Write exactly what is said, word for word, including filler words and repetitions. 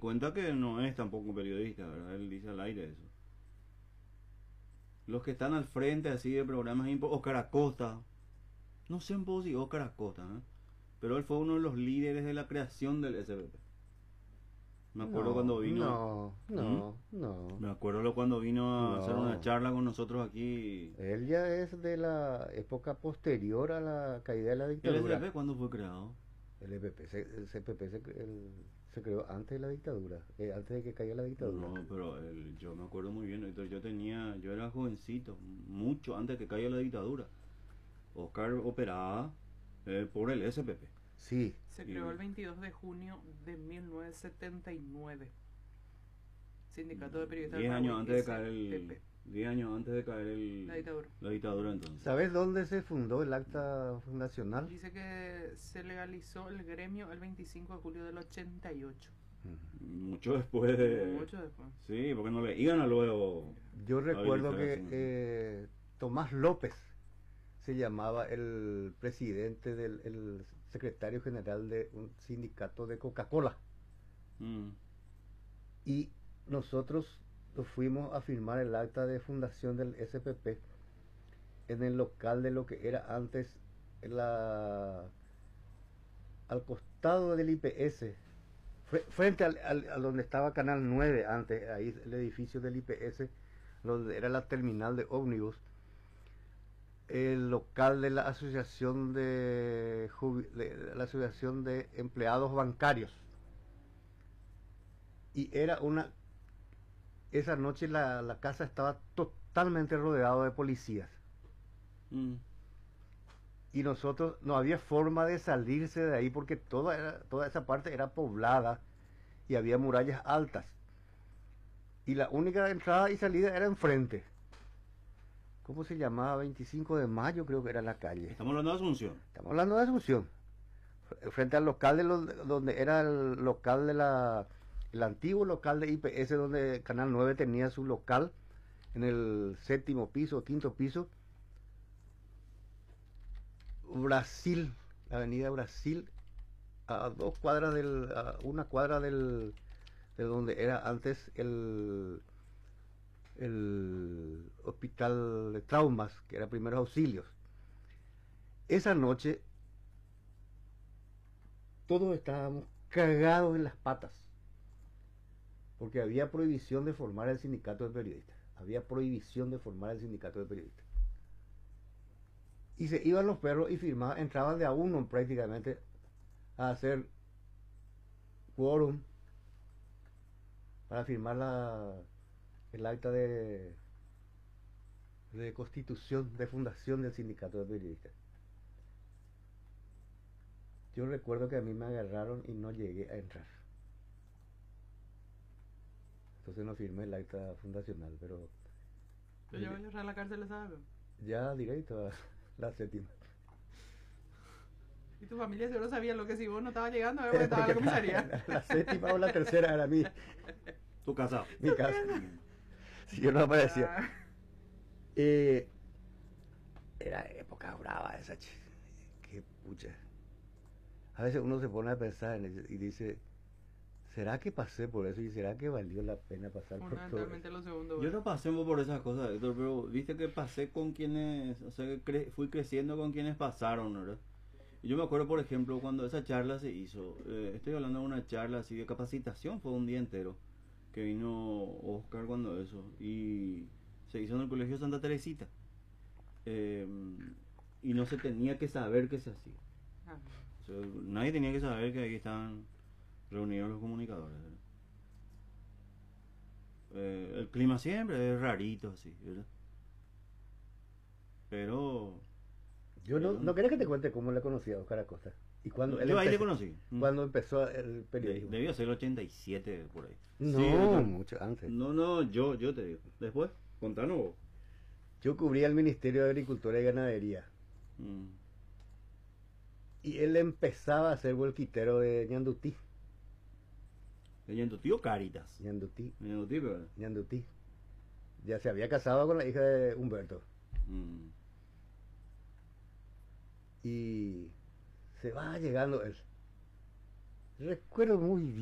cuenta que no es tampoco periodista, ¿verdad? Él dice al aire eso. Los que están al frente así de programas, impo- Oscar Acosta, no sé un poco si Oscar Acosta, ¿eh? Pero él fue uno de los líderes de la creación del S P P. Me acuerdo No, cuando vino, no, ¿Mm? no, no, Me acuerdo lo cuando vino a hacer una no. charla con nosotros aquí. Él ya es de la época posterior a la caída de la ¿El dictadura. S P P cuándo fue creado? El E P P, se- el C P P se, el- se creó antes de la dictadura, eh, antes de que caiga la dictadura. No, pero el- yo me acuerdo muy bien. Entonces yo tenía, yo era jovencito, mucho antes que caiga la dictadura. Oscar operaba eh, por el S P P. Sí, Se Y- creó el veintidós de junio de mil novecientos setenta y nueve. Sindicato de Periodistas Diez del años Paraguay, antes de caer S P el, P. diez años antes de caer el, La dictadura. la dictadura entonces. ¿sabes dónde se fundó el acta fundacional? Dice que se legalizó el gremio el veinticinco de julio del ochenta y ocho. Ujú. Mucho después de. Mucho después. Sí, porque no le iban a luego. Yo recuerdo que habilitación. eh, Tomás López se llamaba el presidente del el secretario general de un sindicato de Coca-Cola. Mm. Y nosotros nos fuimos a firmar el acta de fundación del S P P en el local de lo que era antes la al costado del I P S, fre- frente al, al- a donde estaba Canal nueve antes, ahí el edificio del I P S, donde era la terminal de ómnibus, el local de la asociación de, jubi- de la asociación de empleados bancarios. Y era una esa noche la, la casa estaba totalmente rodeada de policías. Mm. Y nosotros no había forma de salirse de ahí porque toda, era, toda esa parte era poblada y había murallas altas. Y la única entrada y salida era enfrente. ¿Cómo se llamaba? veinticinco de mayo creo que era la calle. Estamos hablando de Asunción. Estamos hablando de Asunción. Frente al local de los, donde era el local de la... El antiguo local de I P S donde Canal nueve tenía su local en el séptimo piso, quinto piso. Brasil, la avenida Brasil, a dos cuadras del, a una cuadra del, de donde era antes el, el hospital de traumas, que era primeros auxilios. Esa noche todos estábamos cagados en las patas, porque había prohibición de formar el sindicato de periodistas, había prohibición de formar el sindicato de periodistas. Y se iban los perros y firmaban, entraban de a uno prácticamente a hacer quórum para firmar la, el acta de, de constitución, de fundación del sindicato de periodistas. Yo recuerdo que a mí me agarraron y no llegué a entrar. Entonces no firmé el acta fundacional, pero Pero yo voy a a la cárcel, ¿sabes? ya directo a la séptima. Y tu familia seguro sabía lo que si vos no estabas llegando, a ver porque estaba en la comisaría. La séptima o la tercera era mi, Tu casado. mi casa. Si yo no aparecía. Ah, Eh, era época brava esa, che. Qué pucha. A veces uno se pone a pensar en eso y dice, ¿será que pasé por eso y será que valió la pena pasar por todo Fundamentalmente eso? lo segundo. Yo no pasé por esas cosas, Héctor, pero viste que pasé con quienes, o sea, que cre- fui creciendo con quienes pasaron, ¿verdad? Y yo me acuerdo, por ejemplo, cuando esa charla se hizo, eh, estoy hablando de una charla así de capacitación, fue un día entero, que vino Oscar cuando eso, y se hizo en el Colegio Santa Teresita. Eh, y no se tenía que saber que se hacía. Ah, O sea, nadie tenía que saber que ahí estaban reunidos los comunicadores, ¿verdad? Eh, el clima siempre es rarito así, ¿verdad? Pero Yo no, Pero- no quería que te cuente cómo le conocía a Oscar Acosta. Y cuando él yo ahí le empezó- conocí. Mm. Cuando empezó el De- periodismo. debió ser el ochenta y siete por ahí. No, Sí, yo- mucho antes. no, no, yo, yo te digo. Después, contanos vos. Yo cubría el Ministerio de Agricultura y Ganadería. Mm. Y él empezaba a ser volquitero de Ñandutí. Ella en tu tío Caritas. Ñandutí, En tu tío, ¿verdad? Ñandutí. Ya se había casado con la hija de Humberto. Mm. Y se va llegando él. Recuerdo muy bien.